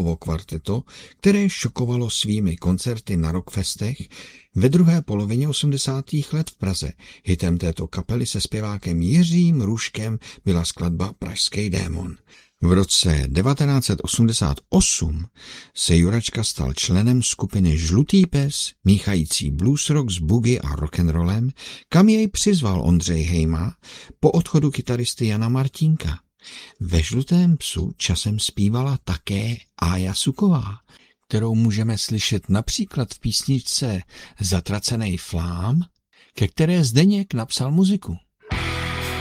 sólovo kvarteto, které šokovalo svými koncerty na rockfestech ve druhé polovině 80. let v Praze. Hitem této kapely se zpěvákem Jiřím Růžkem byla skladba Pražský démon. V roce 1988 se Juračka stal členem skupiny Žlutý pes, míchající blues rock s boogie a rock'n'rollem, kam jej přizval Ondřej Hejma po odchodu kytaristy Jana Martínka. Ve Žlutém psu časem zpívala také Ája Suková, kterou můžeme slyšet například v písničce Zatracenej flám, ke které Zdeněk napsal muziku.